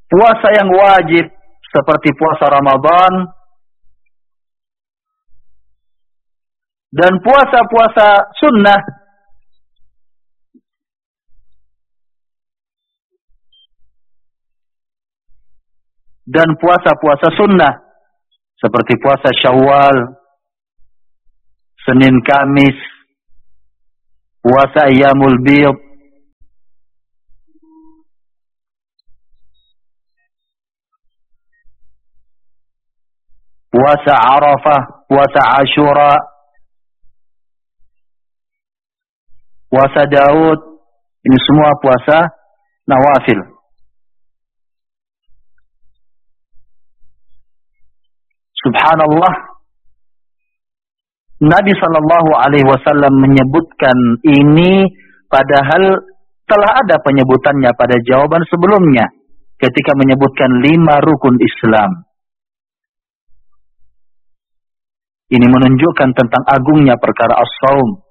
puasa yang wajib seperti puasa Ramadan dan puasa-puasa sunnah dan puasa-puasa sunnah seperti puasa Syawal, Senin Kamis, puasa Ayyamul Bid, puasa Arafah, puasa Ashura, puasa Daud. Ini semua puasa nawafil. Subhanallah, Nabi Shallallahu Alaihi Wasallam menyebutkan ini padahal telah ada penyebutannya pada jawaban sebelumnya ketika menyebutkan 5 rukun Islam. Ini menunjukkan tentang agungnya perkara as-shaum.